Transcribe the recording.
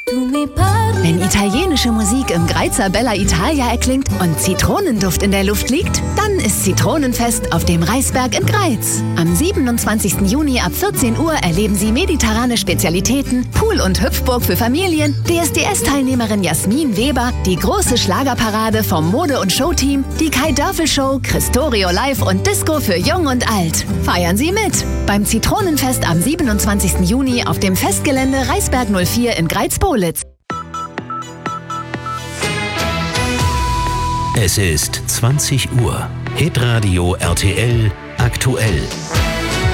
Wenn italienische Musik im Greizer Bella Italia erklingt und Zitronenduft in der Luft liegt, dann ist Zitronenfest auf dem Reisberg in Greiz. Am 27. Juni ab 14 Uhr erleben Sie mediterrane Spezialitäten, Pool- und Hüpfburg für Familien, DSDS-Teilnehmerin Jasmin Weber, die große Schlagerparade vom Mode- und Showteam, die Kai Dörfel Show, Christorio Live und Disco für Jung und Alt. Feiern Sie mit beim Zitronenfest am 27. Juni auf dem Festgelände Reisberg 04 in Greiz-Politz. Es ist 20 Uhr. Hitradio RTL aktuell.